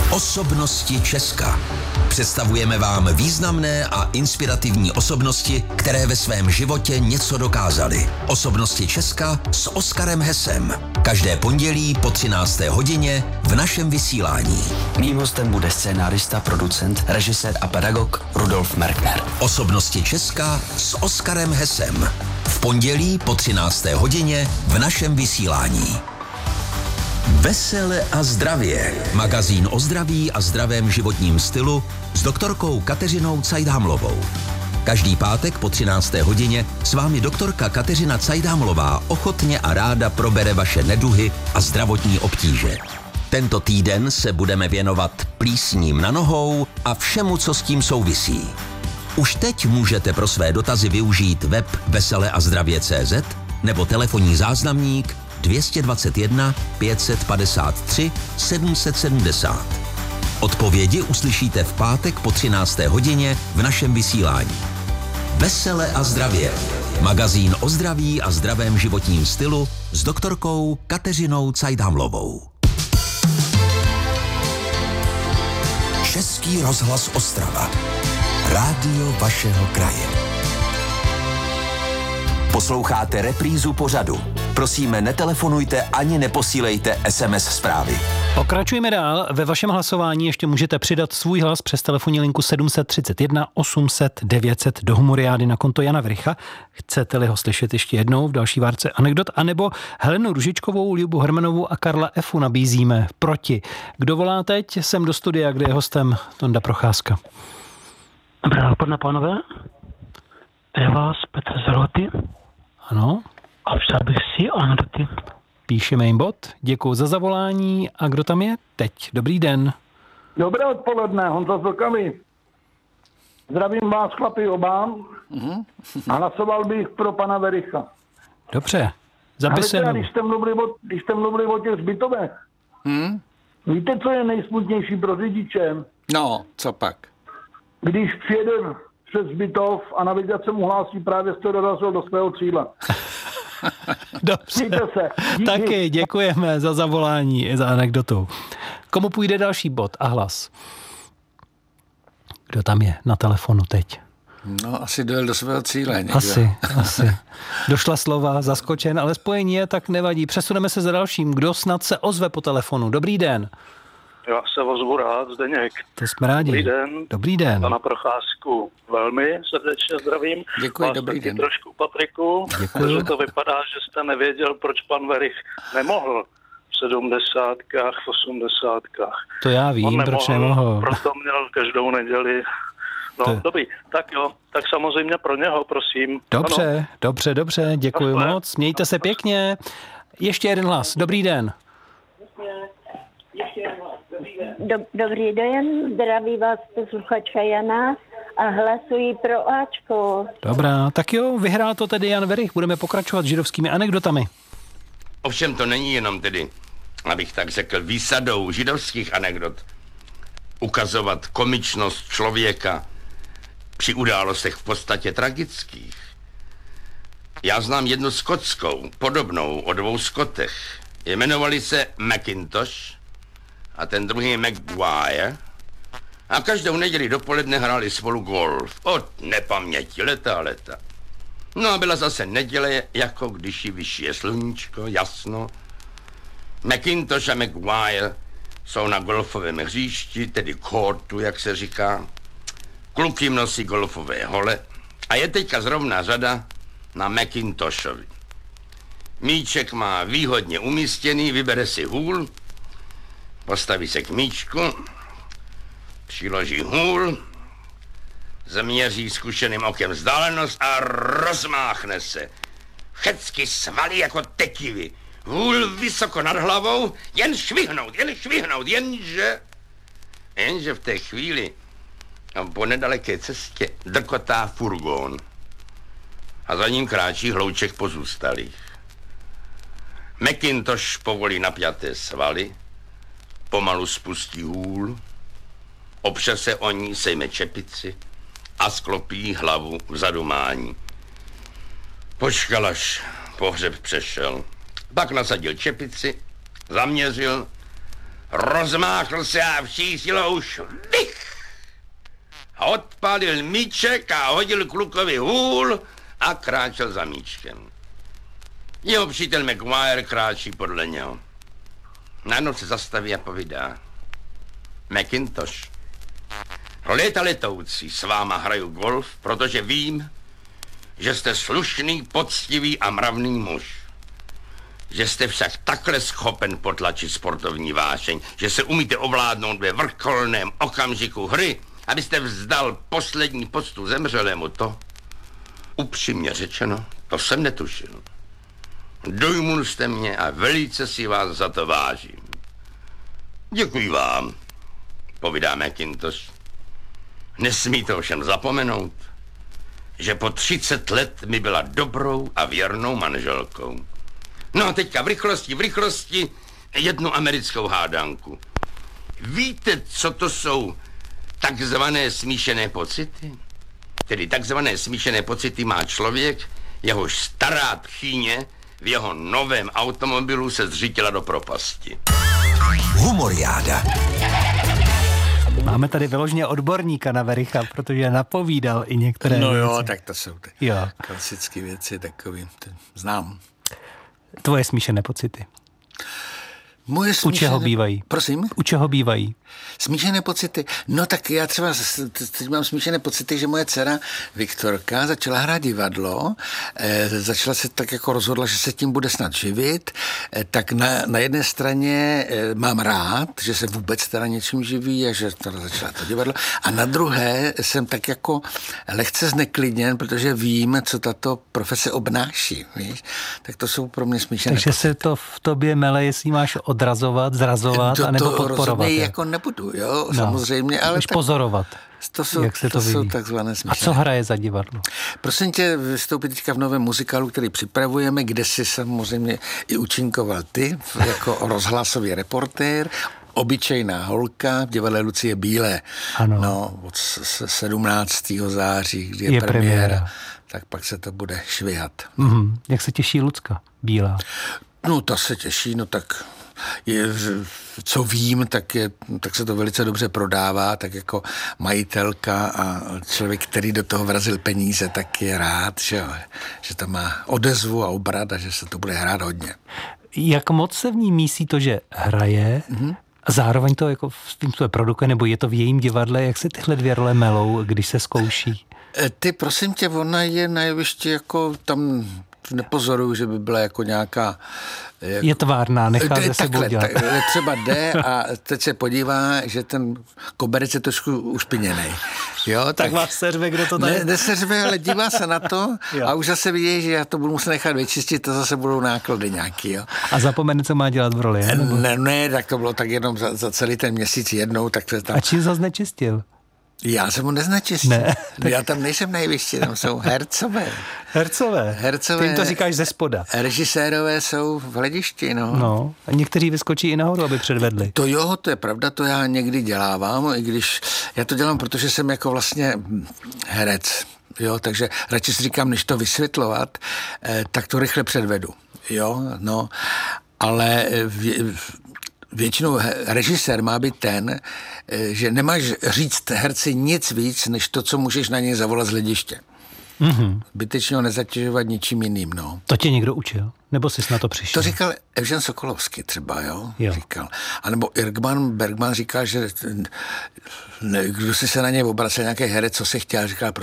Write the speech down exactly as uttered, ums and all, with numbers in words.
Osobnosti Česka. Představujeme vám významné a inspirativní osobnosti, které ve svém životě něco dokázaly. Osobnosti Česka s Oskarem Hesem. Každé pondělí po třinácté hodině v našem vysílání. Mým hostem bude scénárista, producent, režisér a pedagog Rudolf Merkner. Osobnosti Česka s Oskarem Hesem. V pondělí po třinácté hodině v našem vysílání. Vesele a zdravě. Magazín o zdraví a zdravém životním stylu s doktorkou Kateřinou Cajdhamlovou. Každý pátek po třinácté hodině s vámi doktorka Kateřina Cajdhamlová ochotně a ráda probere vaše neduhy a zdravotní obtíže. Tento týden se budeme věnovat plísním na nohou a všemu, co s tím souvisí. Už teď můžete pro své dotazy využít web vesele a zdravě tečka cé zet nebo telefonní záznamník dvě stě dvacet jedna pět set padesát tři sedm set sedmdesát. Odpovědi uslyšíte v pátek po třinácté hodině v našem vysílání. Vesele a zdravě. Magazín o zdraví a zdravém životním stylu s doktorkou Kateřinou Cajdhamlovou. Český rozhlas Ostrava. Rádio vašeho kraje. Posloucháte reprízu pořadu. Prosíme, netelefonujte ani neposílejte es em es zprávy. Pokračujeme dál. Ve vašem hlasování ještě můžete přidat svůj hlas přes telefonní linku sedm set třicet jedna osm set devět set do Humoriády na konto Jana Vericha. Chcete-li ho slyšet ještě jednou v další várce anekdot, anebo Helenu Ružičkovou, Ljubu Hermanovou a Karla Efu nabízíme proti. Kdo volá teď? Sem do studia, kde je hostem Tonda Procházka. Dobré odpoledne, pánové. Je vás Petr Zaloty. Ano. A přál bych si anekdoty. Píšeme jim bod. Děkuji za zavolání. A kdo tam je teď? Dobrý den. Dobré odpoledne, Honza z Vlkavy. Zdravím vás, chlapi, oba. Mm-hmm. A hlasoval bych pro pana Vericha. Dobře, zapisujeme. Ale když jste mluvili o, když jste mluvili o těch zbytovech, hmm? Víte, co je nejsmutnější pro řidiče? No, co pak? Když přijede přes zbytov a navigace mu hlásí, právě jste dorazil do svého cíle. Dobře, se. Taky děkujeme za zavolání, za anekdotu. Komu půjde další bod a hlas? Kdo tam je na telefonu teď? No, asi dojel do svého cíle někde. Asi, asi. Došla slova, zaskočen, ale spojení je, tak nevadí. Přesuneme se za dalším. Kdo snad se ozve po telefonu? Dobrý den. Já se ozvu rád, Zdeněk. To jsme rádi. Dobrý den. Dobrý den. Pana Procházku velmi srdečně zdravím. Děkuji, dobrý den. Trošku, Patriku, protože to vypadá, že jste nevěděl, proč pan Verich nemohl v sedmdesátkách, v osmdesátkách. To já vím, nemohl, proč nemohl. Proto měl každou neděli. No, to... dobrý, tak jo, tak samozřejmě pro něho, prosím. Dobře, ano. dobře, dobře, děkuji Dobře. moc. Mějte se pěkně. Ještě jeden hlas. Dobrý den. Dob, dobrý den, zdraví vás posluchačka Jana a hlasuji pro Ačko. Dobrá, tak jo, vyhrál to tedy Jan Verich, budeme pokračovat židovskými anekdotami. Ovšem to není jenom tedy, abych tak řekl, výsadou židovských anekdot ukazovat komičnost člověka při událostech v podstatě tragických. Já znám jednu skotskou, podobnou o dvou Skotech. Jmenovali se Macintosh a ten druhý Maguire a každou neděli dopoledne hráli spolu golf. Od nepaměti, leta a leta. No a byla zase neděle, jako když ji vyšije sluníčko, jasno. Macintosh a Maguire jsou na golfovém hřišti, tedy courtu, jak se říká. Kluk jim nosí golfové hole a je teďka zrovna řada na Macintoshovi. Míček má výhodně umístěný, vybere si hůl, postaví se k míčku, přiloží hůl, změří zkušeným okem vzdálenost a rozmáchne se. Všecky svaly jako tekivy, hůl vysoko nad hlavou, jen švihnout, jen švihnout, jenže... Jenže v té chvíli po nedaleké cestě drkotá furgón a za ním kráčí hlouček pozůstalých. Macintosh povolí napjaté svaly, pomalu spustí hůl, opře se o ní, sejme čepici a sklopí hlavu v zadumání. Počkal, až pohřeb přešel. Pak nasadil čepici, zaměřil rozmáchl se a vší silou švih. A odpálil míček a hodil klukovi hůl a kráčel za míčkem. Jeho přítel McGuire kráčí podle něho. Najednou se zastaví a povídá. McIntosh, léta letoucí, s váma hraju golf, protože vím, že jste slušný, poctivý a mravný muž. Že jste však takhle schopen potlačit sportovní vášeň, že se umíte ovládnout ve vrcholném okamžiku hry, abyste vzdal poslední poctu zemřelému, to, upřímně řečeno, to jsem netušil. Dojmul jste mě a velice si vás za to vážím. Děkuji vám, povídá McIntosh. Nesmíte ovšem zapomenout, že po třicet let mi byla dobrou a věrnou manželkou. No a teďka v rychlosti, v rychlosti jednu americkou hádanku. Víte, co to jsou takzvané smíšené pocity? Tedy takzvané smíšené pocity má člověk, jehož stará tchýně v jeho novém automobilu se zřítila do propasti. Humoriáda. Máme tady vyloženě odborníka na Wericha, protože napovídal i některé No věci. jo, tak to jsou ty jo. klasické věci, takový, znám. Tvoje smíšené pocity. Moje smíšené... U čeho bývají? Prosím? U čeho bývají? Smíšené pocity. No tak já třeba teď mám smíšené pocity, že moje dcera Viktorka začala hrát divadlo, eh, začala se tak jako rozhodla, že se tím bude snad živit, eh, tak na, na jedné straně eh, mám rád, že se vůbec teda něčím živí a že teda začala to divadlo, a na druhé jsem tak jako lehce zneklidněn, protože vím, co tato profese obnáší, víš? Tak to jsou pro mě smíšené Takže pocity. se to v tobě mele, jestli máš odrazovat, zrazovat, to, anebo to podporovat. rozhodně jako nebudu, jo, no, samozřejmě, ale tak, pozorovat. To jsou, jak se to, to jsou vyvíjí. takzvané smíšené. A co hraje za divadlo? Prosím tě, vystoupit teďka v novém muzikálu, který připravujeme, kde si samozřejmě i účinkoval ty, jako rozhlasový reportér, Obyčejná holka v divadle Lucie Bílé. Ano. No, od sedmnáctého září, kdy je, je premiéra, premiéra, tak pak se to bude švihat. Mm-hmm. Jak se těší Lucka Bílá? No, ta se těší, no tak je, co vím, tak, je, tak se to velice dobře prodává, tak jako majitelka a člověk, který do toho vrazil peníze, tak je rád, že, že to má odezvu a obrat a že se to bude hrát hodně. Jak moc se v ní mísí to, že hraje, mm-hmm. a zároveň to jako v tím to je produkuje, nebo je to v jejím divadle, jak se tyhle dvě role melou, když se zkouší? Ty, prosím tě, ona je na jevišti jako tam nepozoruju, že by byla jako nějaká... Jak... Je tvárná, nechá ze sebou dělat. Tak, třeba jde a teď se podívá, že ten koberec je trošku ušpiněnej. Jo, tak, tak vás seřve, kdo to tady... Ne, neseřve, ale dívá se na to a už zase vidí, že já to budu muset nechat vyčistit, to zase budou náklady nějaký. Jo. A zapomene, co má dělat v roli, je? Nebo... Ne, ne, tak to bylo tak jenom za, za celý ten měsíc jednou, tak to je tam... A čím zase nečistil? Já jsem mu neznačistil. Ne, tak... Já tam nejsem nejvyšší, tam jsou hercové. Hercové? Hercové. Ty jim to říkáš ze spoda. Režisérové jsou v hledišti, no. No, a někteří vyskočí i nahoru, aby předvedli. To jo, to je pravda, to já někdy dělávám, i když já to dělám, protože jsem jako vlastně herec, jo, takže radši si říkám, než to vysvětlovat, eh, tak to rychle předvedu, jo, no, ale v, většinou režisér má být ten, že nemáš říct herci nic víc, než to, co můžeš na něj zavolat z hlediště. Mm-hmm. Bytečně ho nezatěžovat ničím jiným, no. To tě někdo učil? Nebo jsi na to přišel? To říkal Evžen Sokolovský třeba, jo? jo. Říkal. A nebo Irkman Bergman říkal, že ne, kdo si se na něj obracel, nějaký herec, co si chtěl, říkal,